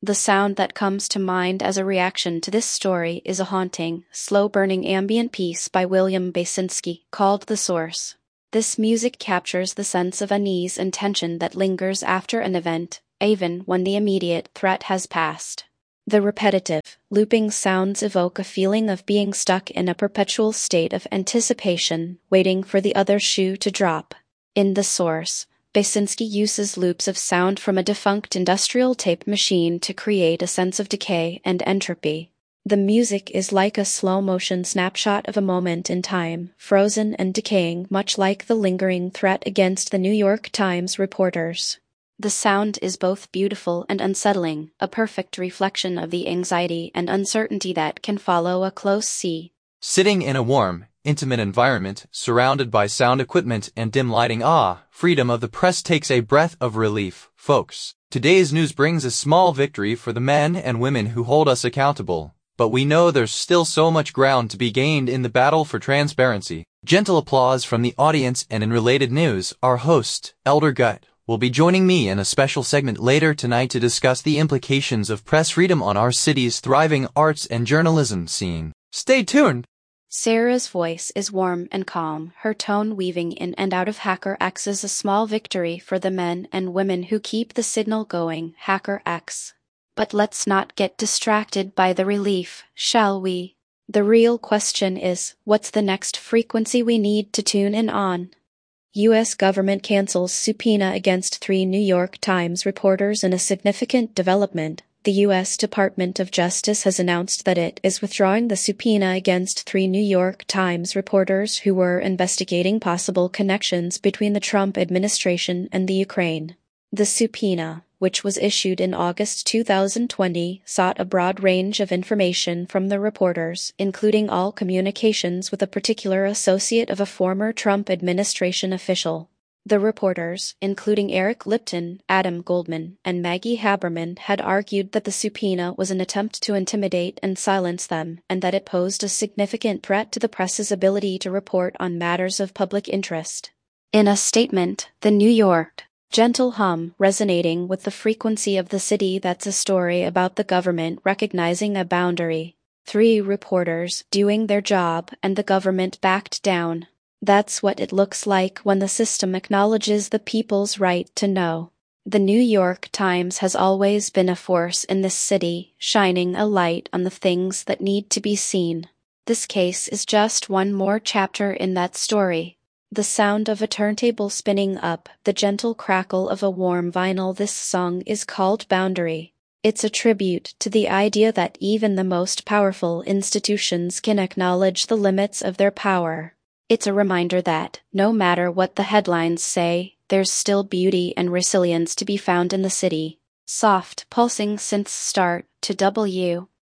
The sound that comes to mind as a reaction to this story is a haunting, slow-burning ambient piece by William Basinski called The Source. This music captures the sense of unease and tension that lingers after an event, even when the immediate threat has passed. The repetitive, looping sounds evoke a feeling of being stuck in a perpetual state of anticipation, waiting for the other shoe to drop. In The Source, Basinski uses loops of sound from a defunct industrial tape machine to create a sense of decay and entropy. The music is like a slow-motion snapshot of a moment in time, frozen and decaying, much like the lingering threat against the New York Times reporters. The sound is both beautiful and unsettling, a perfect reflection of the anxiety and uncertainty that can follow a close see. Sitting in a warm, intimate environment, surrounded by sound equipment and dim lighting, freedom of the press takes a breath of relief, folks. Today's news brings a small victory for the men and women who hold us accountable, but we know there's still so much ground to be gained in the battle for transparency. Gentle applause from the audience, and in related news, our host, Elder Gut, will be joining me in a special segment later tonight to discuss the implications of press freedom on our city's thriving arts and journalism scene. Stay tuned! Sarah's voice is warm and calm, her tone weaving in and out of Hacker X is a small victory for the men and women who keep the signal going, Hacker X. But let's not get distracted by the relief, shall we? The real question is, what's the next frequency we need to tune in on? U.S. government cancels subpoena against 3 New York Times reporters in a significant development. The U.S. Department of Justice has announced that it is withdrawing the subpoena against 3 New York Times reporters who were investigating possible connections between the Trump administration and the Ukraine. The subpoena, which was issued in August 2020, sought a broad range of information from the reporters, including all communications with a particular associate of a former Trump administration official. The reporters, including Eric Lipton, Adam Goldman, and Maggie Haberman, had argued that the subpoena was an attempt to intimidate and silence them, and that it posed a significant threat to the press's ability to report on matters of public interest. In a statement, the New York gentle hum resonating with the frequency of the city, that's a story about the government recognizing a boundary. 3 reporters doing their job and the government backed down. That's what it looks like when the system acknowledges the people's right to know. The New York Times has always been a force in this city, shining a light on the things that need to be seen. This case is just one more chapter in that story. The sound of a turntable spinning up, the gentle crackle of a warm vinyl. This song is called Boundary. It's a tribute to the idea that even the most powerful institutions can acknowledge the limits of their power. It's a reminder that, no matter what the headlines say, there's still beauty and resilience to be found in the city. Soft, pulsing synths start to W.